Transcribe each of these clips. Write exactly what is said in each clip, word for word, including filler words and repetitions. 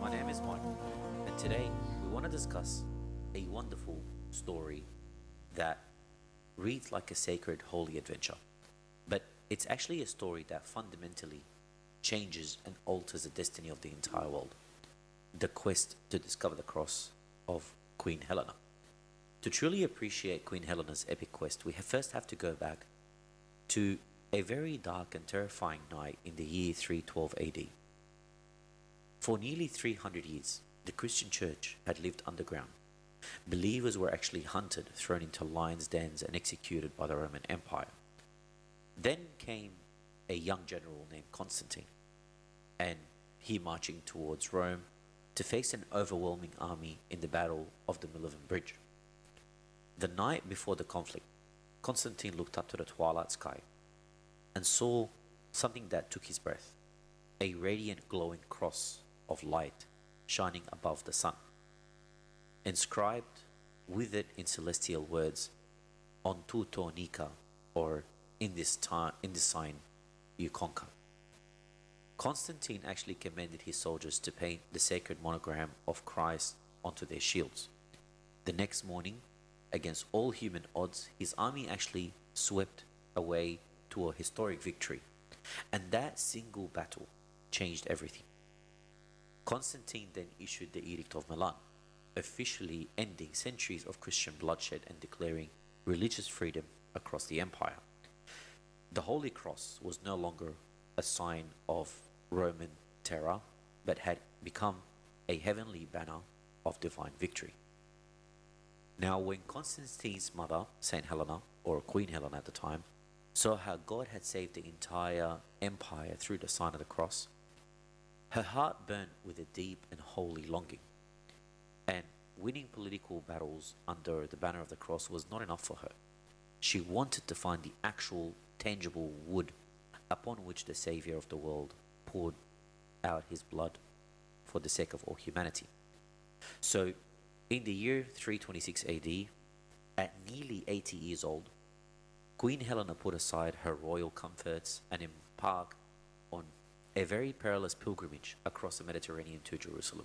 My name is Mark, and today we want to discuss a wonderful story that reads like a sacred, holy adventure. But it's actually a story that fundamentally changes and alters the destiny of the entire world. The quest to discover the cross of Queen Helena. To truly appreciate Queen Helena's epic quest, we have first have to go back to a very dark and terrifying night in the year three twelve A D. For nearly three hundred years, the Christian church had lived underground. Believers were actually hunted, thrown into lions' dens, and executed by the Roman Empire. Then came a young general named Constantine, and he marching towards Rome to face an overwhelming army in the Battle of the Milvian Bridge. The night before the conflict, Constantine looked up to the twilight sky and saw something that took his breath, a radiant glowing cross of light shining above the sun, inscribed with it in celestial words, "On tuto nica," or in this time, in this sign, you conquer. Constantine actually commanded his soldiers to paint the sacred monogram of Christ onto their shields. The next morning, against all human odds, his army actually swept away to a historic victory, and that single battle changed everything. Constantine then issued the Edict of Milan, officially ending centuries of Christian bloodshed and declaring religious freedom across the empire. The Holy Cross was no longer a sign of Roman terror, but had become a heavenly banner of divine victory. Now, when Constantine's mother, Saint Helena, or Queen Helena at the time, saw how God had saved the entire empire through the sign of the cross, her heart burned with a deep and holy longing. And winning political battles under the banner of the cross was not enough for her. She wanted to find the actual, tangible wood upon which the Savior of the world poured out his blood for the sake of all humanity. So, in the year three twenty-six A D, at nearly eighty years old, Queen Helena put aside her royal comforts and embarked on a very perilous pilgrimage across the Mediterranean to Jerusalem.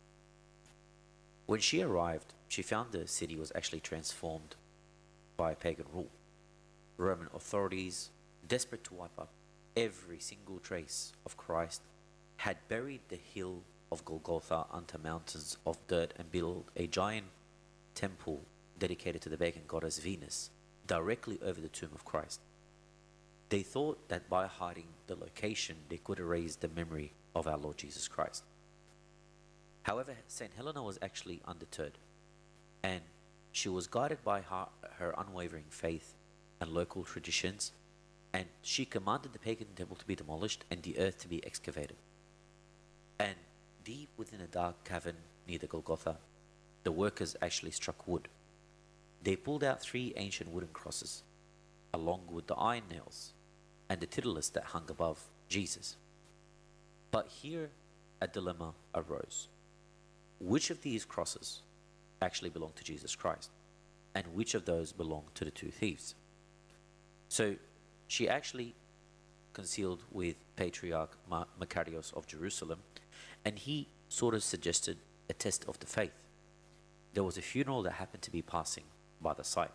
When she arrived, she found the city was actually transformed by pagan rule. Roman authorities, desperate to wipe out every single trace of Christ, had buried the hill of Golgotha under mountains of dirt and built a giant temple dedicated to the pagan goddess Venus directly over the tomb of Christ. They thought that by hiding the location, they could erase the memory of our Lord Jesus Christ. However, Saint Helena was actually undeterred, and she was guided by her, her unwavering faith and local traditions, and she commanded the pagan temple to be demolished and the earth to be excavated. And deep within a dark cavern near the Golgotha, the workers actually struck wood. They pulled out three ancient wooden crosses, along with the iron nails and the titulus that hung above Jesus. But here a dilemma arose. Which of these crosses actually belonged to Jesus Christ, and which of those belonged to the two thieves? So she actually concealed with Patriarch Macarius of Jerusalem, and he sort of suggested a test of the faith. There was a funeral that happened to be passing by the site.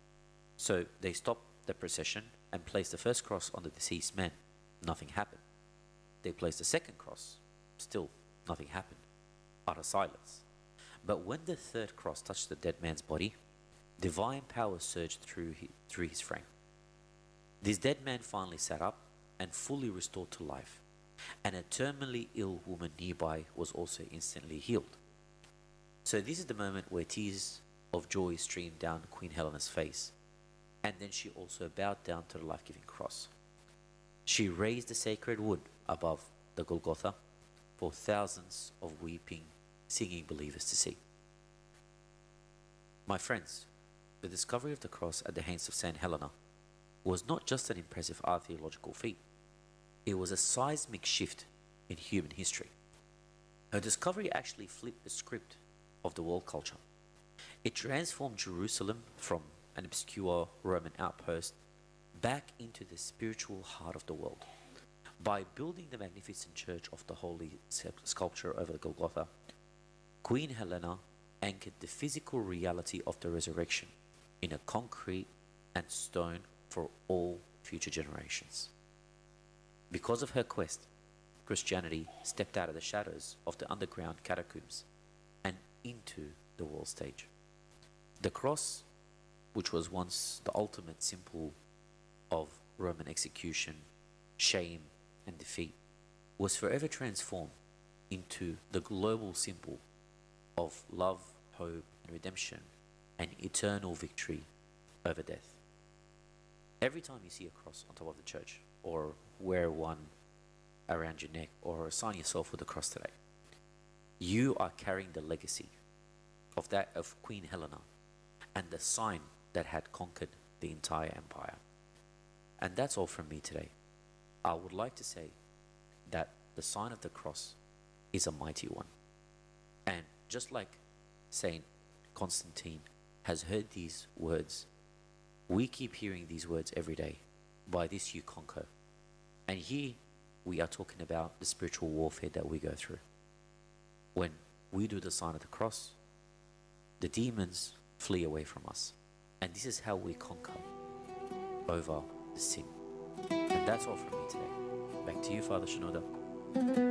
So they stopped the procession and placed the first cross on the deceased man. Nothing happened. They placed the second cross. Still nothing happened. Utter silence. But when the third cross touched the dead man's body, divine power surged through his, through his frame. This dead man finally sat up and fully restored to life, and a terminally ill woman nearby was also instantly healed. So this is the moment where tears of joy streamed down Queen Helena's face, and then she also bowed down to the life-giving cross. She raised the sacred wood above the Golgotha for thousands of weeping, singing believers to see. My friends, the discovery of the cross at the hands of Saint Helena was not just an impressive archaeological feat. It was a seismic shift in human history. Her discovery actually flipped the script of the world culture. It transformed Jerusalem from an obscure Roman outpost back into the spiritual heart of the world, By building the magnificent church of the holy sculpture over the Golgotha, Queen Helena anchored the physical reality of the resurrection in a concrete and stone for all future generations. Because of her quest, Christianity stepped out of the shadows of the underground catacombs and into the world stage. The cross, which was once the ultimate symbol of Roman execution, shame, and defeat, was forever transformed into the global symbol of love, hope, and redemption, and eternal victory over death. Every time you see a cross on top of the church, or wear one around your neck, or sign yourself with a cross today, you are carrying the legacy of that of Queen Helena and the sign that had conquered the entire empire. And that's all from me today. I would like to say that the sign of the cross is a mighty one. And just like Saint Constantine has heard these words, we keep hearing these words every day. By this you conquer. And here we are talking about the spiritual warfare that we go through. When we do the sign of the cross, the demons flee away from us. And this is how we conquer over the sin. And that's all from me today. Back to you, Father Shinoda.